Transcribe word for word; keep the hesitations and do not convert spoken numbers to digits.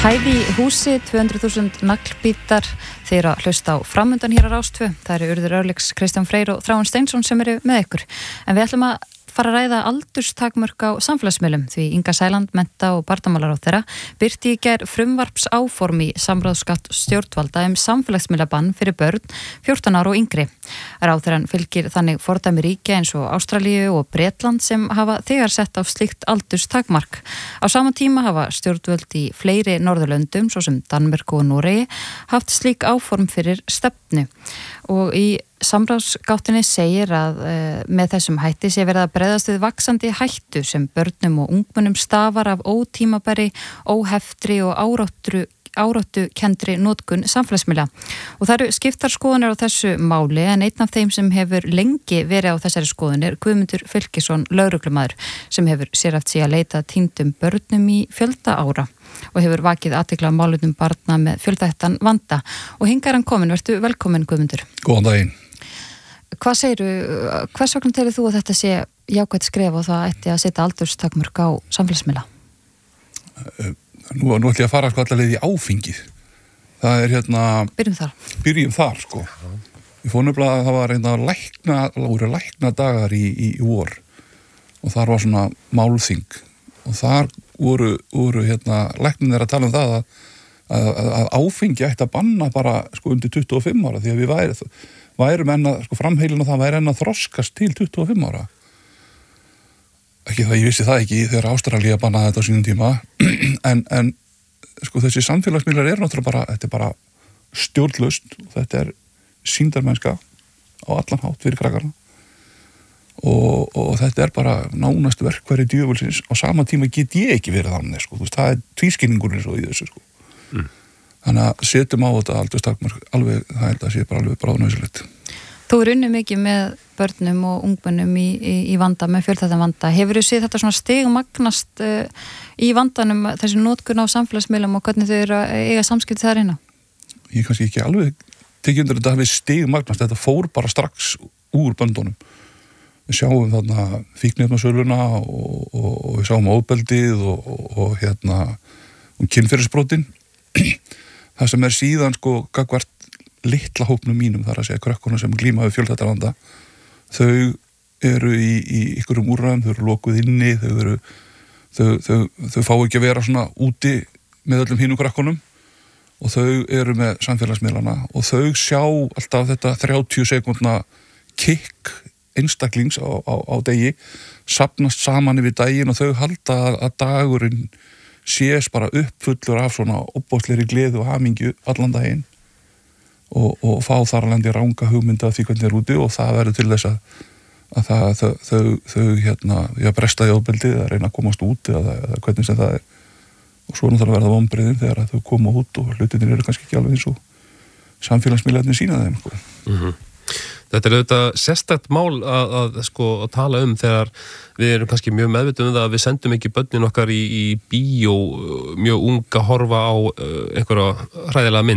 Hæð í húsi, tvö hundruð þúsund naglbítar, þeir eru að hlusta á framundan hér á Rás tvö. Það eru Urður Örlygs, Kristján Freyr og Þráinn Steinsson sem eru með ykkur. En við ætlum að fara að ræða aldurstakmörk á samfélagsmiðlum því Inga Sæland, mennta- og barnamálaráðherra birti í gær frumvarps áform í samráðsgátt stjórnvalda um samfélagsmiðlabann fyrir börn fjórtán ára og yngri. Ráðherrann fylgir þannig fordæmi ríkja eins og Ástralíu og Bretland sem hafa þegar sett á slíkt aldurstakmark. Á sama tíma hafa stjórnvöld í fleiri Norðurlöndum, svo sem Danmörku og Noregi, haft slík áform fyrir stefnu. Og í samráðsgáttinni segir að e, með þessum hætti sé verið að bregðast við vaxandi hættu sem börnum og ungmennum stafar af ótímabæri, óheftri og áráttu, áráttu kendri notkun samfélagsmiðla. Og það eru skiptar skoðanir á þessu máli en einn af þeim sem hefur lengi verið á þessari skoðun er Guðmundur Fylkisson, lögreglumaður, sem hefur sérhæft sig að leita týndum börnum í fjölda ára og hefur vakið athygli á málefnum barna með fjölþættan vanda. Og hingað er hann komin, vertu velkomin Guðmundur. Góðan daginn. Hvað segirðu, hvers vegna telur þú að þetta sé jákvætt skref og það ætti að setja aldurstakmörk á samfélagsmiðla? Nú, nú ætlum ég að fara sko alla leið í áfengið. Það er hérna... Byrjum þar. Byrjum þar, sko. Ég fór nefnilega að það var reyna að lækna, voru lækna dagar í, í, í vor og þar var svona málþing og þar voru, voru hérna, læknir að tala um það að, að, að áfengi ætti að banna bara sko undir tuttugu og fimm ára því að við væri, værum enn að, sko framheilin og það væri enn að þroskast til tuttugu og fimm ára. Ekki það, ég vissi það ekki þegar Ástralía bannaði þetta á sínum tíma, en, en sko þessi samfélagsmiðlar eru náttúrulega bara, þetta er bara stjórnlaust, þetta er sýndarmennska á allan hátt fyrir krakkarna og, og þetta er bara nánast verkværi djöfulsins. Á sama tíma get ég ekki verið þannig, sko, þú veist, það er tvískinningurinn svo í þessu, sko. Mm. Þannig að setjum á þetta aldurstakmark alveg, það held að sé bara alveg bráðnauðsynlegt. Þú er unnið mikið með börnum og ungmennum í, í, í vanda, með fjölþættan vanda. Hefur þú séð þetta svona stigmagnast uh, í vandanum, þessi notkun á samfélagsmiðlum og hvernig þau eru að eiga samskipti þar inná? Ég kannski ekki alveg tekið undir þetta hafi stigmagnast, þetta fór bara strax úr böndunum. Við sjáum þarna fíkniefnasöluna og, og, og við sjáum ofbeldið og, og, og hérna um kynferðisbrotin. Það sem er síðan sko gagnvart litla hópnum mínum, þar að segja krökkunum sem glíma við fjölþættan vanda, þau eru í, í ykkurum úrræðum, þau eru lokuð inni, þau eru þau, þau, þau fá ekki að vera svona úti með öllum hínum krökkunum og þau eru með samfélagsmiðlana og þau sjá alltaf þetta þrjátíu sekúndna kikk einstaklings á, á, á degi, safnast saman yfir daginn og þau halda að, að dagurinn sést bara uppfullur af svona opbóðslegri gleði og hamingju allan daginn og, og fá þar alveg ranga hugmynda af því hvernig er úti og það verður til þess að, að það, þau, þau, þau hérna, já, bresta í ofbeldi eða reyna að komast út eða, eða hvernig sem það er og svo náttúrulega verða vonbrigðin þegar þau koma út og hlutinir eru kannski ekki alveg eins og samfélagsmiðlarnir sína þeim, sko. Mhm. Þetta er auðvitað sérstakt mál að, að, sko, að tala um þegar við erum kannski mjög meðvituð um það að við sendum ekki börnin okkar í, í bíó mjög unga horfa á uh, einhverja hræðilega mynd.